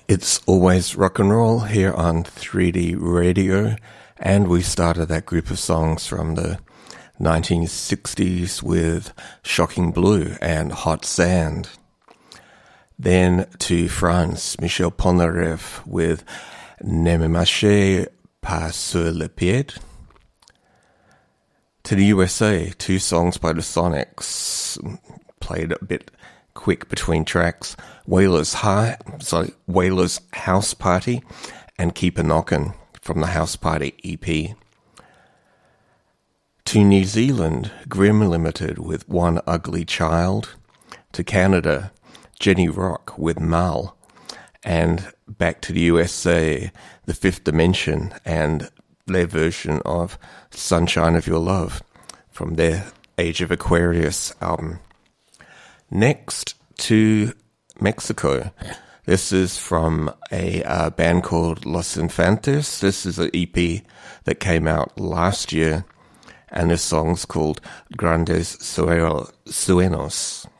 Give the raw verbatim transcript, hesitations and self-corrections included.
It's always rock and roll here on three D Radio, and we started that group of songs from the nineteen sixties with Shocking Blue and Hot Sand. Then to France, Michel Polnareff with Ne me marchez pas sur le pied. To the U S A, two songs by the Sonics, played a bit quick between tracks, Whalers High, sorry, Whalers House Party and Keep a Knockin' from the House Party E P. To New Zealand, Grim Limited with One Ugly Child. To Canada, Jenny Rock with Mal. And back to the U S A, The Fifth Dimension and their version of Sunshine of Your Love from their Age of Aquarius album. Next to Mexico. This is from a uh, band called Los Infantes. This is an E P that came out last year, and this song's called Grandes Sueños.